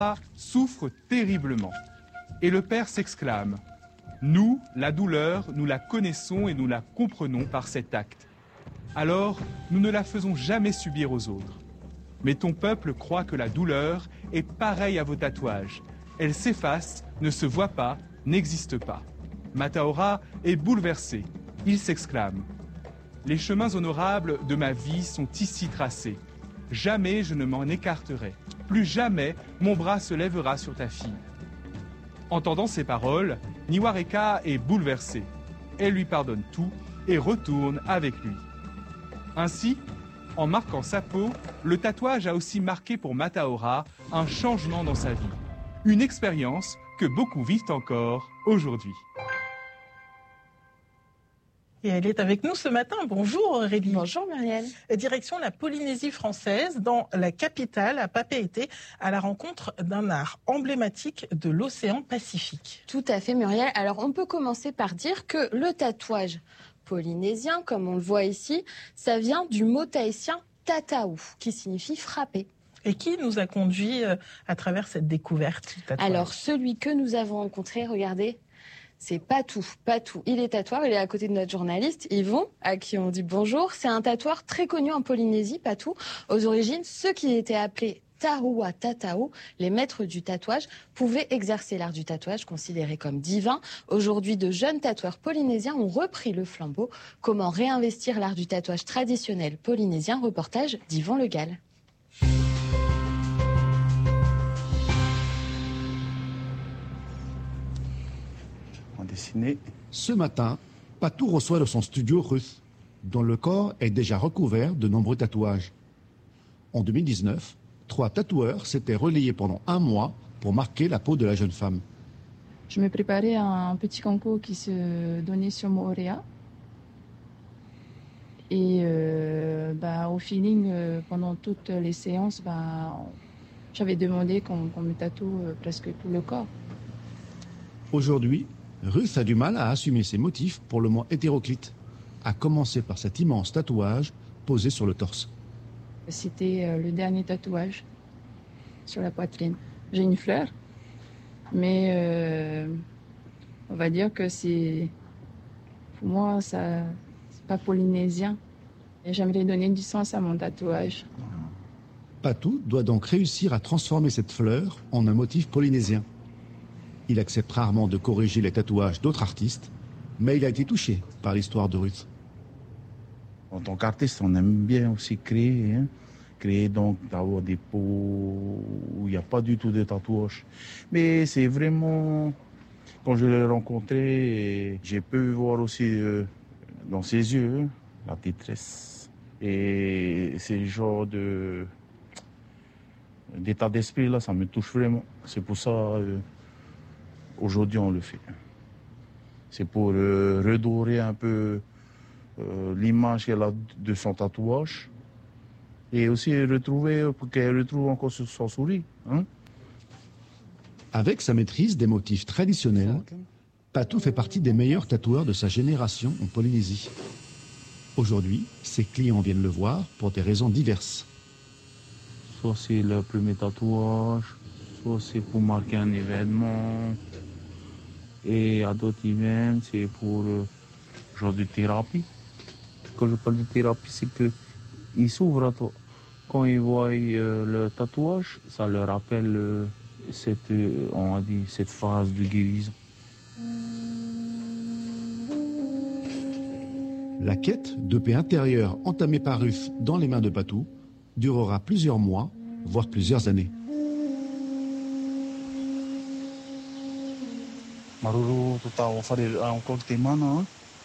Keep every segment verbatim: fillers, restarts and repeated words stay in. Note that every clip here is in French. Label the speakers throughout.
Speaker 1: souffre terriblement. Et le père s'exclame « Nous, la douleur, nous la connaissons et nous la comprenons par cet acte. Alors, nous ne la faisons jamais subir aux autres. Mais ton peuple croit que la douleur est pareille à vos tatouages. Elle s'efface, ne se voit pas, n'existe pas. » Mataora est bouleversé. Il s'exclame « Les chemins honorables de ma vie sont ici tracés. Jamais je ne m'en écarterai. Plus jamais mon bras se lèvera sur ta fille. » Entendant ces paroles, Niwareka est bouleversée. Elle lui pardonne tout et retourne avec lui. Ainsi, en marquant sa peau, le tatouage a aussi marqué pour Mataora un changement dans sa vie. Une expérience que beaucoup vivent encore aujourd'hui.
Speaker 2: Et elle est avec nous ce matin. Bonjour Aurélie.
Speaker 3: Bonjour Muriel.
Speaker 2: Direction la Polynésie française, dans la capitale, à Papeete, à la rencontre d'un art emblématique de l'océan Pacifique.
Speaker 3: Tout à fait Muriel. Alors on peut commencer par dire que le tatouage polynésien, comme on le voit ici, ça vient du mot tahitien tatau, qui signifie frapper.
Speaker 2: Et qui nous a conduit à travers cette découverte du tatouage?
Speaker 3: Alors celui que nous avons rencontré, regardez, c'est Patou. Patou, il est tatoueur, il est à côté de notre journaliste Yvon, à qui on dit bonjour. C'est un tatoueur très connu en Polynésie, Patou. Aux origines, ceux qui étaient appelés Tarua Tatao, les maîtres du tatouage, pouvaient exercer l'art du tatouage considéré comme divin. Aujourd'hui, de jeunes tatoueurs polynésiens ont repris le flambeau. Comment réinvestir l'art du tatouage traditionnel polynésien? Reportage d'Yvon Le Gall.
Speaker 4: Ce matin, Patou reçoit de son studio Ruth, dont le corps est déjà recouvert de nombreux tatouages. En deux mille dix-neuf, trois tatoueurs s'étaient relayés pendant un mois pour marquer la peau de la jeune femme.
Speaker 5: Je me préparais à un petit concours qui se donnait sur Moorea. Et euh, bah, au feeling, euh, pendant toutes les séances, bah, j'avais demandé qu'on qu'on me tatoue euh, presque tout le corps.
Speaker 4: Aujourd'hui, Ruth a du mal à assumer ses motifs pour le moins hétéroclite, à commencer par cet immense tatouage posé sur le torse.
Speaker 5: C'était euh, le dernier tatouage sur la poitrine. J'ai une fleur, mais euh, on va dire que c'est, pour moi, ça, c'est pas polynésien. Et j'aimerais donner du sens à mon tatouage.
Speaker 4: Patou doit donc réussir à transformer cette fleur en un motif polynésien. Il accepte rarement de corriger les tatouages d'autres artistes, mais il a été touché par l'histoire de Ruth.
Speaker 6: En tant qu'artiste, on aime bien aussi créer, hein. Créer donc d'avoir des peaux où il n'y a pas du tout de tatouage. Mais c'est vraiment, quand je l'ai rencontré, j'ai pu voir aussi euh, dans ses yeux la détresse. Et ce genre de, d'état d'esprit là, ça me touche vraiment. C'est pour ça. Euh, Aujourd'hui, on le fait. C'est pour euh, redorer un peu euh, l'image qu'elle a de son tatouage et aussi retrouver, pour qu'elle retrouve encore son sourire. Hein?
Speaker 4: Avec sa maîtrise des motifs traditionnels, Patou fait partie des meilleurs tatoueurs de sa génération en Polynésie. Aujourd'hui, ses clients viennent le voir pour des raisons diverses.
Speaker 6: Soit c'est le premier tatouage, soit c'est pour marquer un événement. Et à d'autres événements, c'est pour euh, genre de thérapie. Quand je parle de thérapie, c'est qu'ils s'ouvrent à toi. Quand ils voient euh, le tatouage, ça leur rappelle euh, cette, euh, on a dit, cette phase de guérison.
Speaker 4: La quête de paix intérieure entamée par Ruth dans les mains de Patou durera plusieurs mois, voire plusieurs années.
Speaker 6: Maruru tuta o whare a o te mana.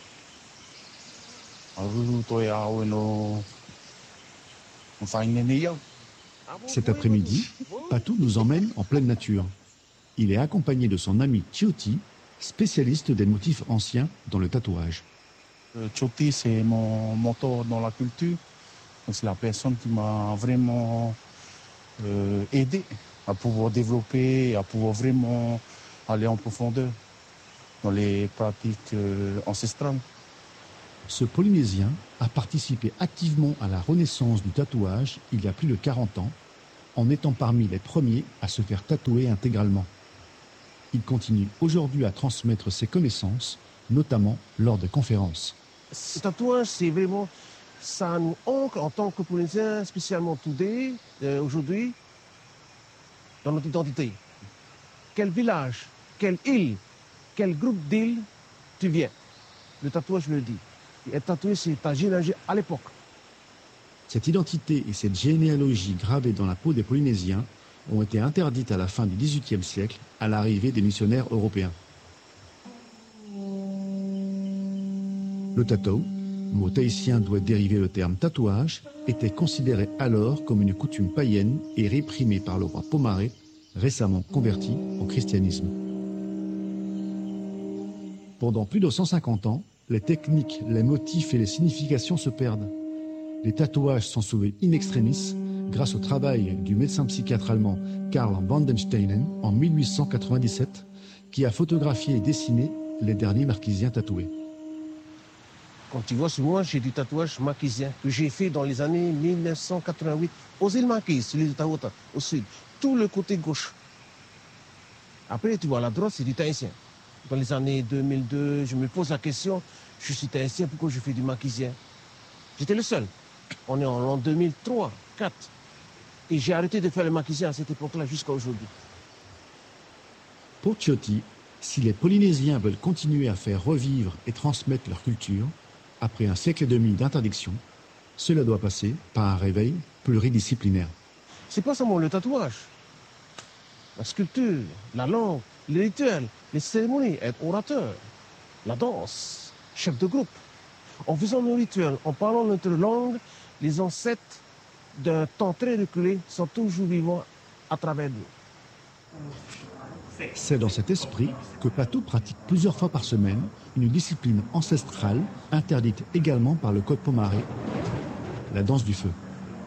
Speaker 6: Maruru toi a o no whainene iau.
Speaker 4: Cet après-midi, Patou nous emmène en pleine nature. Il est accompagné de son ami Chioti, spécialiste des motifs anciens dans le tatouage.
Speaker 6: Chioti, c'est mon mentor dans la culture. C'est la personne qui m'a vraiment euh, aidé à pouvoir développer, à pouvoir vraiment aller en profondeur dans les pratiques euh, ancestrales.
Speaker 4: Ce Polynésien a participé activement à la renaissance du tatouage il y a plus de quarante ans, en étant parmi les premiers à se faire tatouer intégralement. Il continue aujourd'hui à transmettre ses connaissances, notamment lors de conférences.
Speaker 7: Ce tatouage, c'est vraiment, ça nous ancre en tant que Polynésiens, spécialement today, euh, aujourd'hui, dans notre identité. Quel village, quelle île, quel groupe d'îles tu viens. Le tatouage le dit. Être tatoué, c'est ta généalogie à l'époque.
Speaker 4: Cette identité et cette généalogie gravée dans la peau des Polynésiens ont été interdites à la fin du dix-huitième siècle à l'arrivée des missionnaires européens. Le tatou, mot tahitien d'où est dérivé le terme tatouage, était considéré alors comme une coutume païenne et réprimée par le roi Pomaré, récemment converti au christianisme. Pendant plus de cent cinquante ans, les techniques, les motifs et les significations se perdent. Les tatouages sont sauvés in extremis grâce au travail du médecin psychiatre allemand Karl Bandensteinen en mille huit cent quatre-vingt-dix-sept, qui a photographié et dessiné les derniers marquisiens tatoués.
Speaker 7: Quand tu vois sur moi, j'ai du tatouage marquisien que j'ai fait dans les années mille neuf cent quatre-vingt-huit aux îles Marquises, sur l'île de Tahouta, au sud, tout le côté gauche. Après, tu vois, à la droite, c'est du tahitien. Dans les années deux mille deux, je me pose la question, je suis tahitien, pourquoi je fais du marquisien? J'étais le seul. On est en l'an deux mille trois, deux mille quatre. Et j'ai arrêté de faire le marquisien à cette époque-là jusqu'à aujourd'hui.
Speaker 4: Pour Tioty, si les Polynésiens veulent continuer à faire revivre et transmettre leur culture, après un siècle et demi d'interdiction, cela doit passer par un réveil pluridisciplinaire.
Speaker 7: C'est pas seulement le tatouage. La sculpture, la langue, les rituels, les cérémonies, être orateur, la danse, chef de groupe. En faisant nos rituels, en parlant notre langue, les ancêtres d'un temps très reculé sont toujours vivants à travers nous.
Speaker 4: C'est dans cet esprit que Patou pratique plusieurs fois par semaine une discipline ancestrale interdite également par le Code Pomaré, la danse du feu.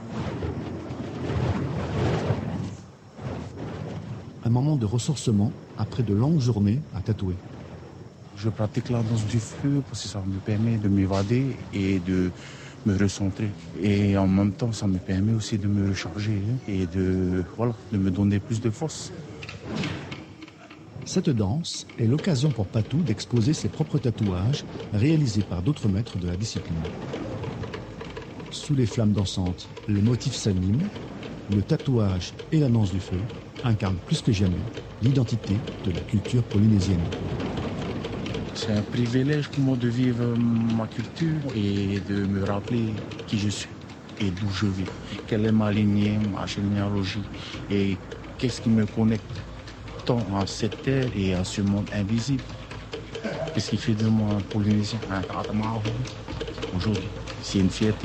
Speaker 4: Un moment de ressourcement après de longues journées à tatouer.
Speaker 6: Je pratique la danse du feu parce que ça me permet de m'évader et de me recentrer. Et en même temps, ça me permet aussi de me recharger et de, voilà, de me donner plus de force.
Speaker 4: Cette danse est l'occasion pour Patou d'exposer ses propres tatouages réalisés par d'autres maîtres de la discipline. Sous les flammes dansantes, les motifs s'animent, le tatouage et la danse du feu incarnent plus que jamais l'identité de la culture polynésienne.
Speaker 6: C'est un privilège pour moi de vivre ma culture et de me rappeler qui je suis et d'où je vis. Quelle est ma lignée, ma généalogie et qu'est-ce qui me connecte tant à cette terre et à ce monde invisible. Qu'est-ce qui fait de moi un Polynésien, un Tatamaro aujourd'hui? C'est une fierté.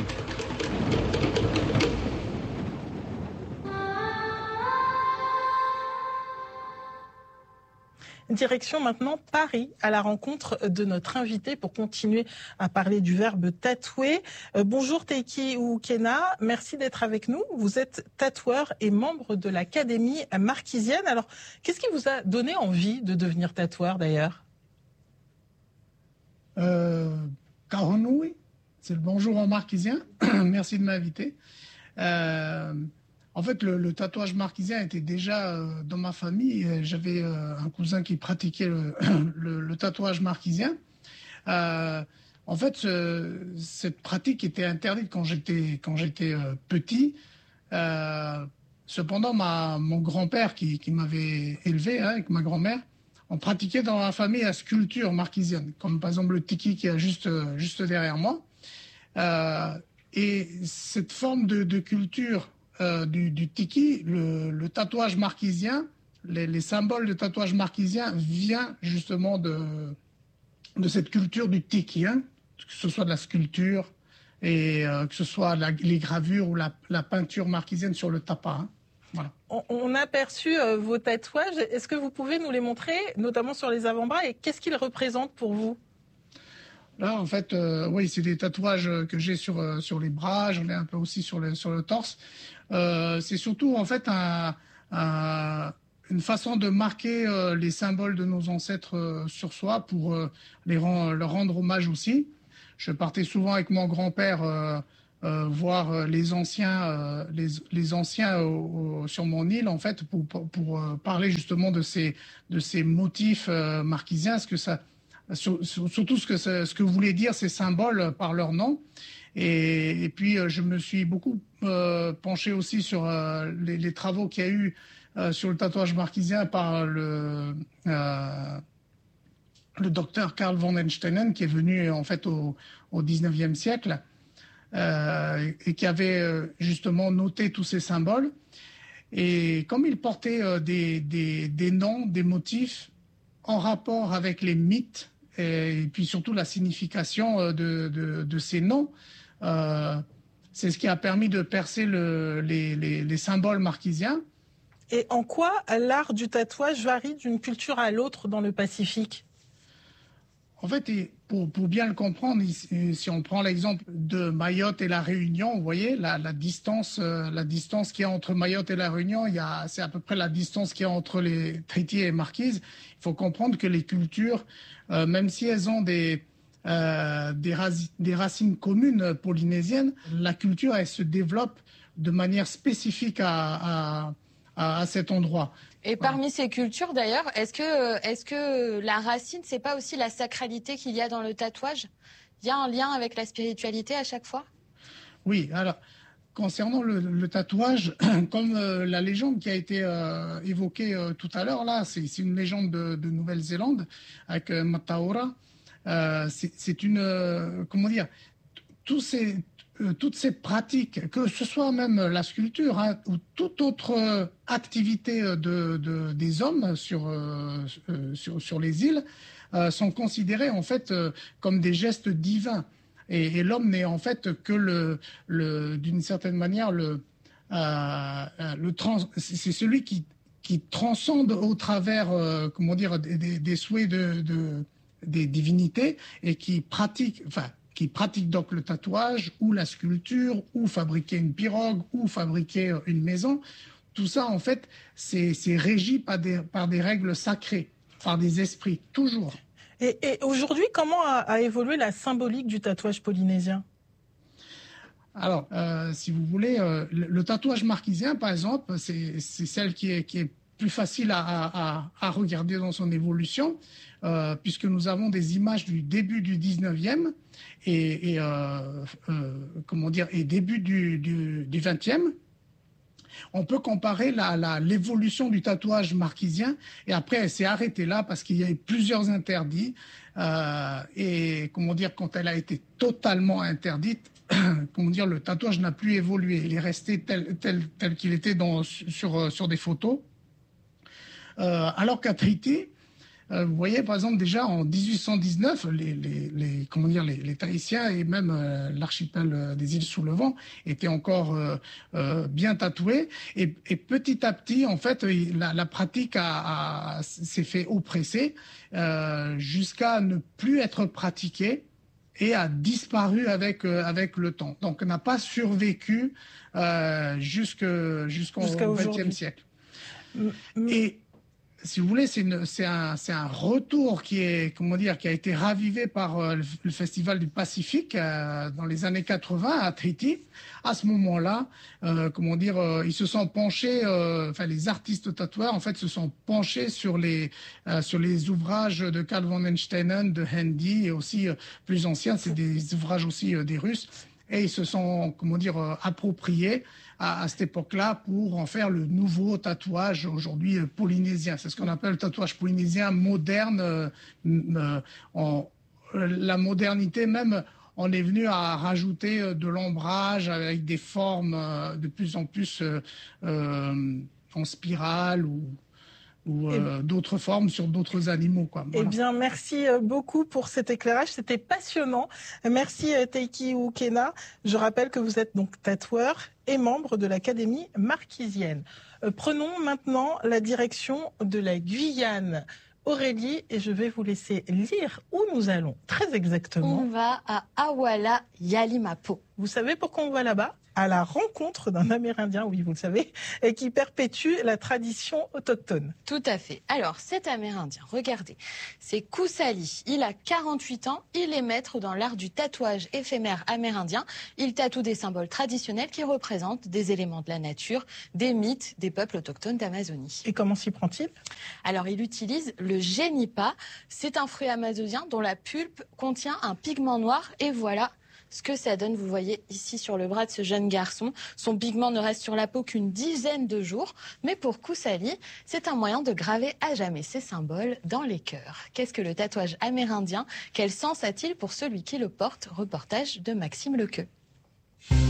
Speaker 2: Direction maintenant Paris, à la rencontre de notre invité pour continuer à parler du verbe tatouer. Euh, bonjour Teiki Oukena, merci d'être avec nous. Vous êtes tatoueur et membre de l'Académie marquisienne. Alors, qu'est-ce qui vous a donné envie de devenir tatoueur d'ailleurs?
Speaker 8: euh, Kahonui, c'est le bonjour en marquisien. Merci de m'inviter. Euh, En fait, le, le tatouage marquisien était déjà euh, dans ma famille. J'avais euh, un cousin qui pratiquait le, le, le tatouage marquisien. Euh, en fait, ce, cette pratique était interdite quand j'étais quand j'étais euh, petit. Euh, cependant, ma, mon grand-père qui, qui m'avait élevé hein, avec ma grand-mère, on pratiquait dans la famille la sculpture marquisienne, comme par exemple le tiki qui est juste juste derrière moi. Euh, et cette forme de, de culture Euh, du, du tiki, le, le tatouage marquisien, les, les symboles de tatouage marquisien vient justement de, de cette culture du tiki, hein, que ce soit de la sculpture et euh, que ce soit la, les gravures ou la, la peinture marquisienne sur le tapa. Hein. Voilà.
Speaker 2: On, on a aperçu euh, vos tatouages. Est-ce que vous pouvez nous les montrer, notamment sur les avant-bras, et qu'est-ce qu'ils représentent pour vous?
Speaker 8: Là, en fait, euh, oui, c'est des tatouages que j'ai sur, euh, sur les bras, j'en ai un peu aussi sur le, sur le torse. Euh, c'est surtout, en fait, un, un, une façon de marquer euh, les symboles de nos ancêtres euh, sur soi pour euh, les rend, leur rendre hommage aussi. Je partais souvent avec mon grand-père euh, euh, voir les anciens, euh, les, les anciens au, au, sur mon île, en fait, pour, pour, pour euh, parler justement de ces, de ces motifs euh, marquisiens, ce que ça, sur, sur, surtout ce que, ce que voulaient dire ces symboles par leur nom. Et, et puis, euh, je me suis beaucoup euh, penché aussi sur euh, les, les travaux qu'il y a eu euh, sur le tatouage marquisien par le, euh, le docteur Karl von Ensteinen, qui est venu en fait au, au dix-neuvième siècle euh, et qui avait euh, justement noté tous ces symboles. Et comme il portait euh, des, des, des noms, des motifs en rapport avec les mythes et, et puis surtout la signification euh, de, de, de ces noms, Euh, c'est ce qui a permis de percer le, les, les, les symboles marquisiens.
Speaker 2: Et en quoi l'art du tatouage varie d'une culture à l'autre dans le Pacifique ?
Speaker 8: En fait, pour, pour bien le comprendre, si on prend l'exemple de Mayotte et la Réunion, vous voyez, la, la, distance, la distance qu'il y a entre Mayotte et la Réunion, il y a, c'est à peu près la distance qu'il y a entre les Tahiti et Marquises. Il faut comprendre que les cultures, euh, même si elles ont des... Euh, des, raci- des racines communes polynésiennes, la culture elle se développe de manière spécifique à, à, à cet endroit.
Speaker 3: Et parmi ces cultures d'ailleurs, est-ce que, est-ce que la racine, c'est pas aussi la sacralité qu'il y a dans le tatouage ? Il y a un lien avec la spiritualité à chaque fois ?
Speaker 8: Oui, alors concernant le, le tatouage, comme euh, la légende qui a été euh, évoquée euh, tout à l'heure, là, c'est, c'est une légende de, de Nouvelle-Zélande avec euh, Mataora. Euh, c'est, c'est une, euh, comment dire, tous ces, euh, toutes ces pratiques, que ce soit même la sculpture hein, ou toute autre euh, activité de, de, des hommes sur, euh, sur, sur les îles, euh, sont considérées en fait euh, comme des gestes divins. Et, et l'homme n'est en fait que le, le d'une certaine manière le, euh, le trans, c'est celui qui, qui transcende au travers, euh, comment dire, des, des, des souhaits de, de des divinités et qui pratiquent, enfin, qui pratiquent donc le tatouage ou la sculpture ou fabriquer une pirogue ou fabriquer une maison. Tout ça, en fait, c'est, c'est régi par des, par des règles sacrées, par des esprits, toujours.
Speaker 2: Et, et aujourd'hui, comment a, a évolué la symbolique du tatouage polynésien ?
Speaker 8: Alors, euh, si vous voulez, euh, le, le tatouage marquisien, par exemple, c'est, c'est celle qui est, qui est plus facile à, à, à regarder dans son évolution, euh, puisque nous avons des images du début du dix-neuvième et, et euh, euh, comment dire, et début du, du, du vingtième. On peut comparer la, la, l'évolution du tatouage marquisien et après elle s'est arrêtée là parce qu'il y a eu plusieurs interdits euh, et comment dire, quand elle a été totalement interdite, comment dire, le tatouage n'a plus évolué, il est resté tel, tel, tel qu'il était dans, sur, sur des photos. Euh, alors qu'à Tahiti, euh, vous voyez par exemple déjà en dix-huit cent dix-neuf, les, les, les, comment dire, les, les Tahitiens et même euh, l'archipel des îles sous le vent étaient encore euh, euh, bien tatoués et, et petit à petit en fait la, la pratique a, a, s'est fait oppresser euh, jusqu'à ne plus être pratiquée et a disparu avec, euh, avec le temps. Donc n'a pas survécu euh, jusque, jusqu'au vingtième siècle. Mm-hmm. Et si vous voulez, c'est, une, c'est, un, c'est un retour qui est, comment dire, qui a été ravivé par euh, le, le Festival du Pacifique euh, dans les années quatre-vingts à Tahiti. À ce moment-là, euh, comment dire, euh, ils se sont penchés, euh, enfin les artistes tatoueurs en fait se sont penchés sur les euh, sur les ouvrages de Karl von Ensteinen, de Handy et aussi euh, plus anciens, c'est des ouvrages aussi euh, des Russes. Et ils se sont, comment dire, euh, appropriés à, à cette époque-là pour en faire le nouveau tatouage aujourd'hui euh, polynésien. C'est ce qu'on appelle le tatouage polynésien moderne. Euh, euh, en, euh, la modernité même, on est venu à rajouter euh, de l'ombrage avec des formes euh, de plus en plus euh, euh, en spirale ou ou euh, d'autres formes sur d'autres animaux, quoi. Voilà.
Speaker 2: Eh bien, merci beaucoup pour cet éclairage, c'était passionnant. Merci Teiki Ukena. Je rappelle que vous êtes donc tatoueur et membre de l'Académie marquisienne. Euh, prenons maintenant la direction de la Guyane. Aurélie, et je vais vous laisser lire où nous allons, très exactement.
Speaker 3: On va à Awala Yalimapo.
Speaker 2: Vous savez pourquoi on va là-bas? À la rencontre d'un Amérindien, oui, vous le savez, et qui perpétue la tradition autochtone.
Speaker 3: Tout à fait. Alors, cet Amérindien, regardez, c'est Koussali. Il a quarante-huit ans, il est maître dans l'art du tatouage éphémère amérindien. Il tatoue des symboles traditionnels qui représentent des éléments de la nature, des mythes des peuples autochtones d'Amazonie.
Speaker 2: Et comment s'y prend-il?
Speaker 3: Alors, il utilise le génipa. C'est un fruit amazonien dont la pulpe contient un pigment noir. Et voilà ce que ça donne. Vous voyez ici sur le bras de ce jeune garçon, son pigment ne reste sur la peau qu'une dizaine de jours. Mais pour Koussali, c'est un moyen de graver à jamais ces symboles dans les cœurs. Qu'est-ce que le tatouage amérindien? Quel sens a-t-il pour celui qui le porte? Reportage de Maxime Lequeux.